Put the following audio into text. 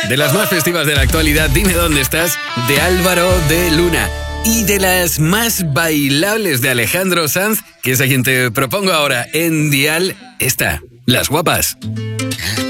De las más festivas de la actualidad, Dime dónde estás, de Álvaro de Luna. Y de las más bailables de Alejandro Sanz, que es a quien te propongo ahora en Dial, esta, Las Guapas.